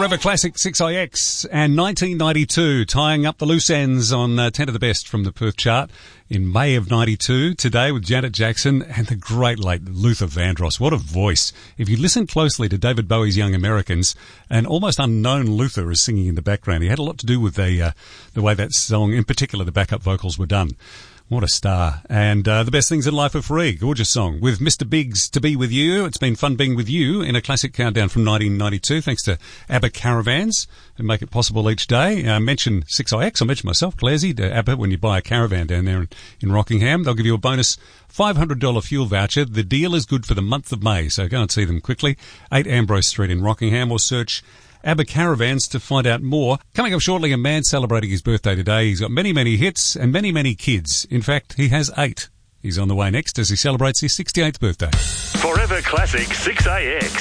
Forever Classic 6IX and 1992, tying up the loose ends on 10 of the best from the Perth chart in May of 92. Today with Janet Jackson and the great late Luther Vandross. What a voice. If you listen closely to David Bowie's Young Americans, an almost unknown Luther is singing in the background. He had a lot to do with the way that song, in particular the backup vocals, were done. What a star. And the best things in life are free. Gorgeous song. With Mr. Biggs, To Be With You. It's been fun being with you in a classic countdown from 1992, thanks to ABBA Caravans, who make it possible each day. Mention 6IX. I mentioned myself, Clarsey, to ABBA, when you buy a caravan down there in Rockingham. They'll give you a bonus $500 fuel voucher. The deal is good for the month of May, so go and see them quickly. 8 Ambrose Street in Rockingham, or search ABBA Caravans to find out more. Coming up shortly, a man celebrating his birthday today. He's got many, many hits and many, many kids. In fact, he has 8. He's on the way next as he celebrates his 68th birthday. Forever Classic 6AX,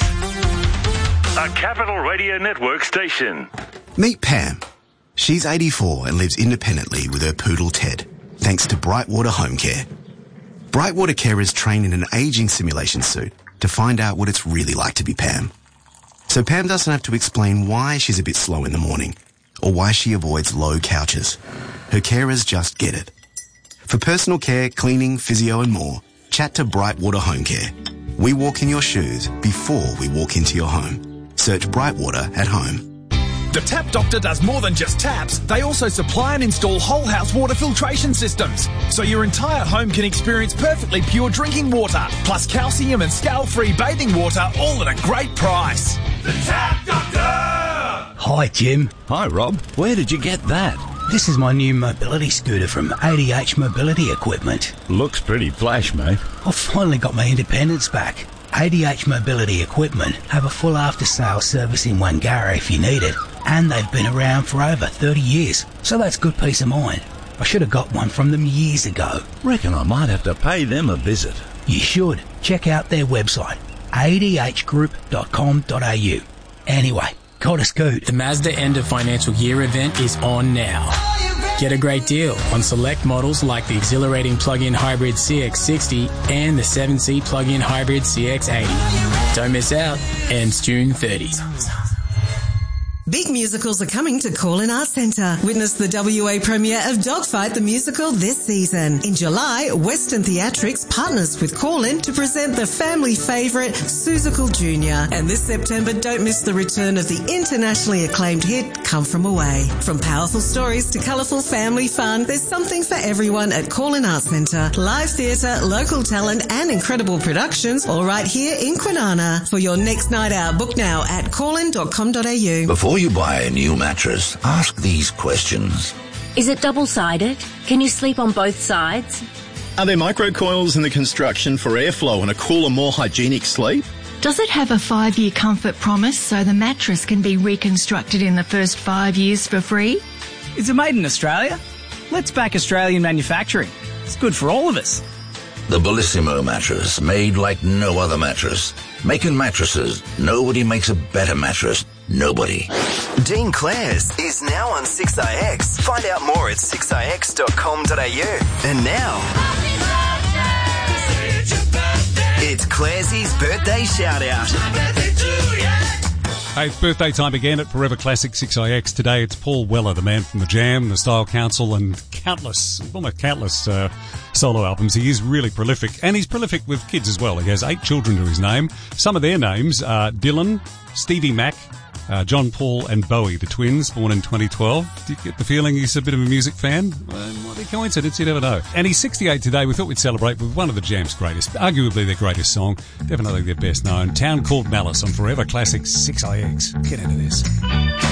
a Capital Radio Network station. Meet Pam. She's 84 and lives independently with her poodle Ted, thanks to Brightwater Home Care. Brightwater carers train in an aging simulation suit to find out what it's really like to be Pam. So Pam doesn't have to explain why she's a bit slow in the morning or why she avoids low couches. Her carers just get it. For personal care, cleaning, physio and more, chat to Brightwater Home Care. We walk in your shoes before we walk into your home. Search Brightwater at home. The Tap Doctor does more than just taps. They also supply and install whole house water filtration systems, so your entire home can experience perfectly pure drinking water, plus calcium and scale-free bathing water, all at a great price. The Tap Doctor! Hi, Jim. Hi, Rob. Where did you get that? This is my new mobility scooter from ADH Mobility Equipment. Looks pretty flash, mate. I've finally got my independence back. ADH Mobility Equipment have a full after-sales service in Wangara if you need it, and they've been around for over 30 years, so that's good peace of mind. I should have got one from them years ago. Reckon I might have to pay them a visit. You should. Check out their website, adhgroup.com.au. Anyway, got a scoot. The Mazda End of Financial Year event is on now. Get a great deal on select models like the exhilarating plug-in hybrid CX-60 and the 7-seat plug-in hybrid CX-80. Don't miss out. Ends June 30. Big musicals are coming to Call-In Arts Centre. Witness the WA premiere of Dogfight the Musical this season. In July, Western Theatrics partners with Call-In to present the family favourite Seussical Jr. And this September, don't miss the return of the internationally acclaimed hit Come From Away. From powerful stories to colourful family fun, there's something for everyone at Call-In Arts Centre. Live theatre, local talent and incredible productions, all right here in Kwinana. For your next night out, book now at callin.com.au. Before you buy a new mattress, ask these questions. Is it double-sided? Can you sleep on both sides? Are there microcoils in the construction for airflow and a cooler, more hygienic sleep? Does it have a 5-year comfort promise so the mattress can be reconstructed in the first 5 years for free? Is it made in Australia? Let's back Australian manufacturing. It's good for all of us. The Bellissimo mattress, made like no other mattress. Making mattresses, nobody makes a better mattress. Nobody. Dean Clares is now on 6IX. Find out more at 6ix.com.au. And now, it's Claresy's birthday shout-out. Hey, it's birthday time again at Forever Classic 6IX. Today it's Paul Weller, the man from The Jam, The Style Council, and almost countless solo albums. He is really prolific, and he's prolific with kids as well. He has 8 children to his name. Some of their names are Dylan, Stevie Mac, John Paul and Bowie, the twins, born in 2012. Do you get the feeling he's a bit of a music fan? What a coincidence, you never know. And he's 68 today. We thought we'd celebrate with one of the Jam's greatest, arguably their greatest song, definitely their best known, Town Called Malice on Forever Classic 6IX. Get into this.